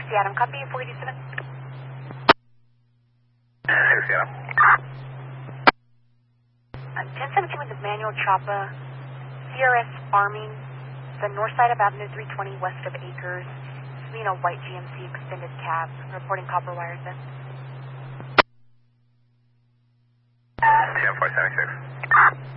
60 Adam, copy 487. 60 Adam. 1017 with the manual chopper, CRS farming, the north side of Avenue 320 west of Acres, seeing a white GMC extended cab, reporting copper wires in. 10-476.